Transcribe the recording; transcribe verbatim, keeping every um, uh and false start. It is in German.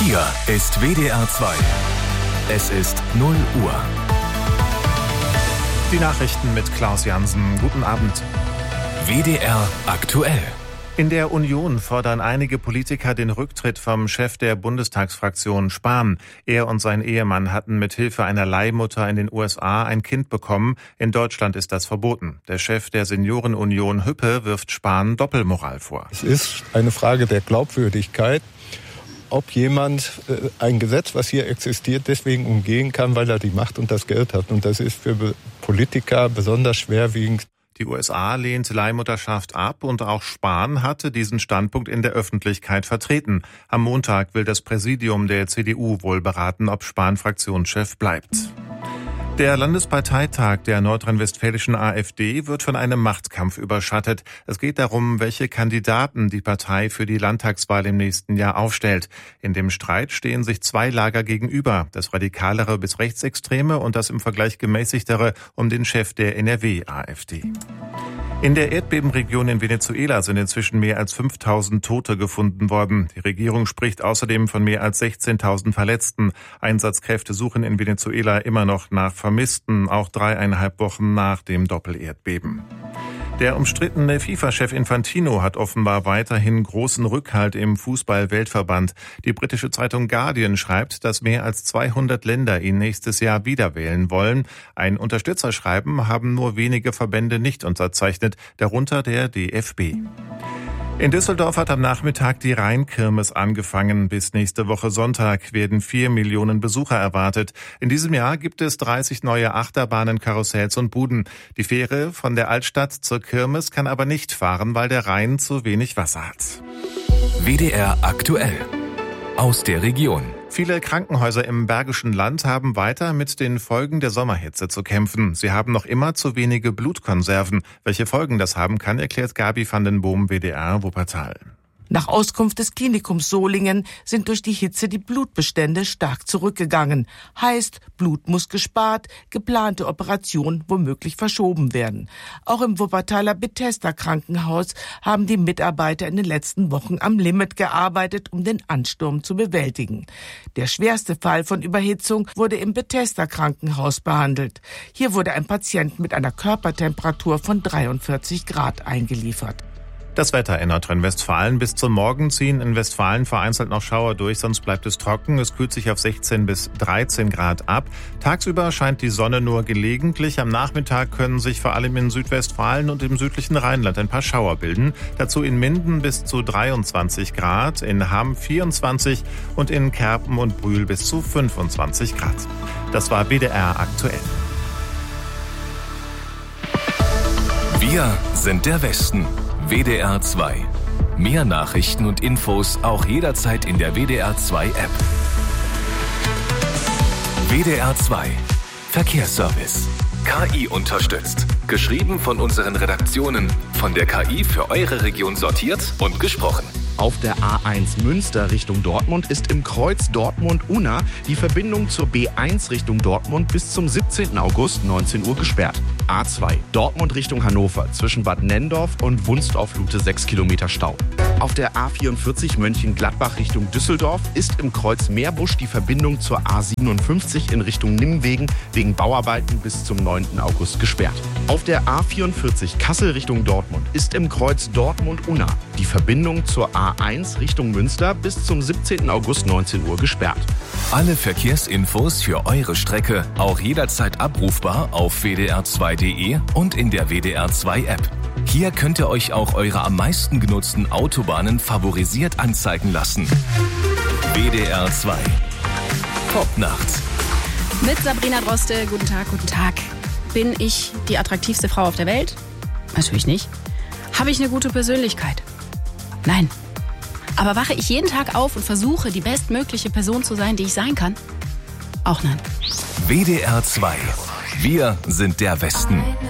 Hier ist W D R zwei. Es ist null Uhr. Die Nachrichten mit Klaus Jansen. Guten Abend. W D R aktuell. In der Union fordern einige Politiker den Rücktritt vom Chef der Bundestagsfraktion Spahn. Er und sein Ehemann hatten mit Hilfe einer Leihmutter in den U S A ein Kind bekommen. In Deutschland ist das verboten. Der Chef der Seniorenunion Hüppe wirft Spahn Doppelmoral vor. Es ist eine Frage der Glaubwürdigkeit, ob jemand äh, ein Gesetz, was hier existiert, deswegen umgehen kann, weil er die Macht und das Geld hat. Und das ist für Be- Politiker besonders schwerwiegend. Die U S A lehnt Leihmutterschaft ab und auch Spahn hatte diesen Standpunkt in der Öffentlichkeit vertreten. Am Montag will das Präsidium der C D U wohl beraten, ob Spahn Fraktionschef bleibt. Der Landesparteitag der nordrhein-westfälischen AfD wird von einem Machtkampf überschattet. Es geht darum, welche Kandidaten die Partei für die Landtagswahl im nächsten Jahr aufstellt. In dem Streit stehen sich zwei Lager gegenüber, das radikalere bis rechtsextreme und das im Vergleich gemäßigtere um den Chef der N R W-AfD. In der Erdbebenregion in Venezuela sind inzwischen mehr als fünftausend Tote gefunden worden. Die Regierung spricht außerdem von mehr als sechzehntausend Verletzten. Einsatzkräfte suchen in Venezuela immer noch nach Vermissten, auch dreieinhalb Wochen nach dem Doppelerdbeben. Der umstrittene FIFA-Chef Infantino hat offenbar weiterhin großen Rückhalt im Fußball-Weltverband. Die britische Zeitung Guardian schreibt, dass mehr als zweihundert Länder ihn nächstes Jahr wiederwählen wollen. Ein Unterstützerschreiben haben nur wenige Verbände nicht unterzeichnet, darunter der D F B. In Düsseldorf hat am Nachmittag die Rheinkirmes angefangen. Bis nächste Woche Sonntag werden vier Millionen Besucher erwartet. In diesem Jahr gibt es dreißig neue Achterbahnen, Karussells und Buden. Die Fähre von der Altstadt zur Kirmes kann aber nicht fahren, weil der Rhein zu wenig Wasser hat. W D R aktuell. Aus der Region. Viele Krankenhäuser im Bergischen Land haben weiter mit den Folgen der Sommerhitze zu kämpfen. Sie haben noch immer zu wenige Blutkonserven. Welche Folgen das haben kann, erklärt Gabi van den Boom, W D R Wuppertal. Nach Auskunft des Klinikums Solingen sind durch die Hitze die Blutbestände stark zurückgegangen. Heißt, Blut muss gespart, geplante Operationen womöglich verschoben werden. Auch im Wuppertaler Bethesda Krankenhaus haben die Mitarbeiter in den letzten Wochen am Limit gearbeitet, um den Ansturm zu bewältigen. Der schwerste Fall von Überhitzung wurde im Bethesda Krankenhaus behandelt. Hier wurde ein Patient mit einer Körpertemperatur von dreiundvierzig Grad eingeliefert. Das Wetter in Nordrhein-Westfalen. Bis zum Morgen ziehen in Westfalen vereinzelt noch Schauer durch, sonst bleibt es trocken. Es kühlt sich auf sechzehn bis dreizehn Grad ab. Tagsüber scheint die Sonne nur gelegentlich. Am Nachmittag können sich vor allem in Südwestfalen und im südlichen Rheinland ein paar Schauer bilden. Dazu in Minden bis zu dreiundzwanzig Grad, in Hamm vierundzwanzig und in Kerpen und Brühl bis zu fünfundzwanzig Grad. Das war W D R aktuell. Wir sind der Westen. W D R zwei. Mehr Nachrichten und Infos auch jederzeit in der W D R zwei App. W D R zwei. Verkehrsservice. K I unterstützt. Geschrieben von unseren Redaktionen. Von der K I für eure Region sortiert und gesprochen. Auf der A eins Münster Richtung Dortmund ist im Kreuz Dortmund-Unna die Verbindung zur B eins Richtung Dortmund bis zum siebzehnten August neunzehn Uhr gesperrt. A zwei Dortmund Richtung Hannover zwischen Bad Nenndorf und Wunstorf-Lute sechs Kilometer Stau. Auf der A vierundvierzig Mönchengladbach Richtung Düsseldorf ist im Kreuz Meerbusch die Verbindung zur A siebenundfünfzig in Richtung Nimwegen wegen Bauarbeiten bis zum neunten August gesperrt. Auf der A vierundvierzig Kassel Richtung Dortmund ist im Kreuz Dortmund-Unna die Verbindung zur A eins Richtung Münster bis zum siebzehnten August neunzehn Uhr gesperrt. Alle Verkehrsinfos für eure Strecke auch jederzeit abrufbar auf w d r zwei punkt d e und in der W D R zwei App. Hier könnt ihr euch auch eure am meisten genutzten Autobahnen favorisiert anzeigen lassen. W D R zwei. Top-Nacht. Mit Sabrina Droste. Guten Tag, guten Tag. Bin ich die attraktivste Frau auf der Welt? Natürlich nicht. Habe ich eine gute Persönlichkeit? Nein. Aber wache ich jeden Tag auf und versuche, die bestmögliche Person zu sein, die ich sein kann? Auch nein. W D R zwei. Wir sind der Westen.